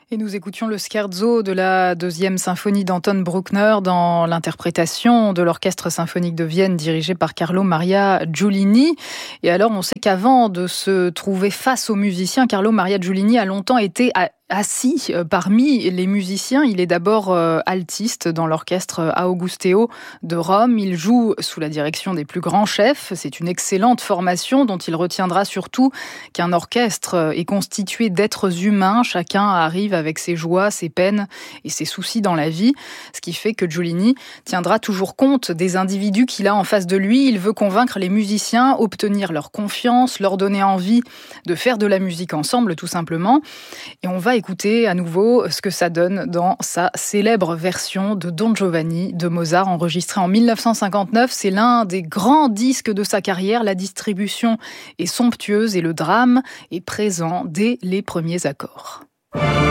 Et nous écoutions le scherzo de la deuxième symphonie d'Anton Bruckner dans l'interprétation de l'Orchestre symphonique de Vienne dirigé par Carlo Maria Giulini. Et alors, on sait qu'avant de se trouver face aux musiciens, Carlo Maria Giulini a longtemps été assis parmi les musiciens. Il est d'abord altiste dans l'orchestre Augusteo de Rome. Il joue sous la direction des plus grands chefs. C'est une excellente formation dont il retiendra surtout qu'un orchestre est constitué d'êtres humains. Chacun arrive avec ses joies, ses peines et ses soucis dans la vie. Ce qui fait que Giulini tiendra toujours compte des individus qu'il a en face de lui. Il veut convaincre les musiciens, obtenir leur confiance, leur donner envie de faire de la musique ensemble tout simplement. Et on va écouter à nouveau ce que ça donne dans sa célèbre version de Don Giovanni de Mozart, enregistrée en 1959. C'est l'un des grands disques de sa carrière. La distribution est somptueuse et le drame est présent dès les premiers accords.